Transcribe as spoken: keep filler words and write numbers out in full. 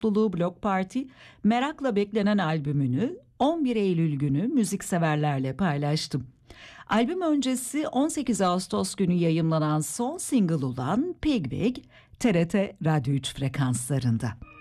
topluluğu Block Party merakla beklenen albümünü on bir Eylül günü müzikseverlerle paylaştım. Albüm öncesi on sekiz Ağustos günü yayımlanan son single olan Pig Wig T R T Radyo üç frekanslarında.